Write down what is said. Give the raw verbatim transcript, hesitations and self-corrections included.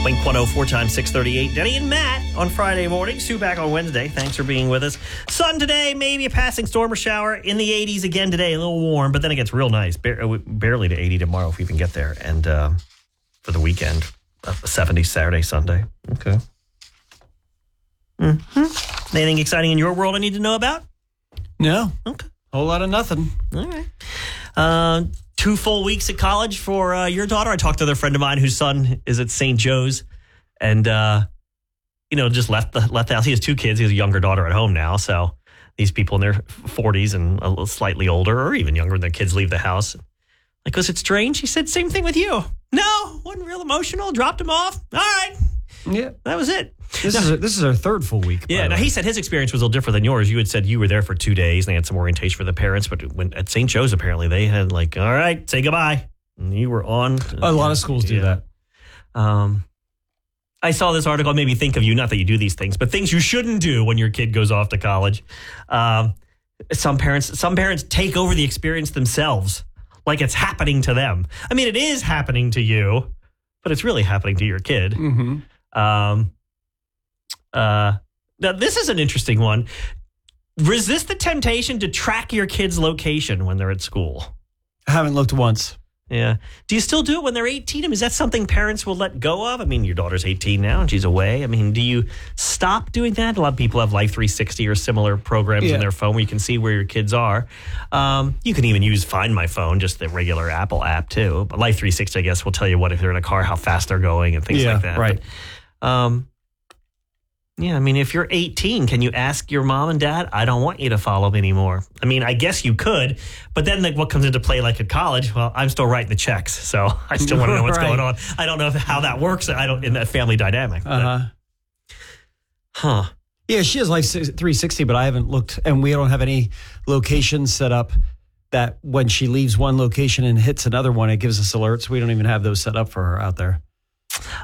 Blink one oh four times six thirty-eight. Denny and Matt on Friday morning. Sue back on Wednesday. Thanks for being with us. Sun today, maybe a passing storm or shower. In the eighties again today. A little warm, but then it gets real nice. Bare, barely to eighty tomorrow if we can get there. And uh, for the weekend, uh, seventy Saturday, Sunday. Okay. Mm-hmm. Anything exciting in your world I need to know about? No. Okay. Whole lot of nothing. All right. Uh, two full weeks at college for uh, your daughter. I talked to another friend of mine whose son is at Saint Joe's, and uh, you know, just left the left the house. He has two kids. He has a younger daughter at home now. So these people in their forties and a little slightly older, or even younger, when their kids leave the house. Like, was it strange? He said, same thing with you. No, wasn't real emotional. Dropped him off. All right. Yeah, that was it. This now, is a, this is our third full week. Yeah. Now he said his experience was a little different than yours. You had said you were there for two days and they had some orientation for the parents, but when at Saint Joe's apparently they had like, all right, say goodbye. And you were on. A lot of schools do yeah. that. Um, I saw this article. It made me think of you. Not that you do these things, but things you shouldn't do when your kid goes off to college. Um, some parents, some parents take over the experience themselves, like it's happening to them. I mean, it is happening to you, but it's really happening to your kid. Mm-hmm. Um, uh, now this is an interesting one. Resist the temptation to track your kid's location when they're at school. I haven't looked once. Yeah. Do you still do it when they're eighteen? I mean, is that something parents will let go of? I mean, your daughter's eighteen now and she's away. I mean, do you stop doing that? A lot of people have Life three sixty or similar programs yeah. in their phone where you can see where your kids are. Um, you can even use Find My Phone, just the regular Apple app too. But Life three sixty, I guess, will tell you what if they're in a car, how fast they're going and things yeah, like that. Right. But, um, yeah, I mean, if you're eighteen, can you ask your mom and dad, I don't want you to follow me anymore? I mean, I guess you could, but then like, what comes into play like at college? Well, I'm still writing the checks, so I still want to know what's right. going on. I don't know if, how that works I don't in that family dynamic. But, uh-huh. Huh. Yeah, she has Life three sixty, but I haven't looked, and we don't have any locations set up that when she leaves one location and hits another one, it gives us alerts. We don't even have those set up for her out there.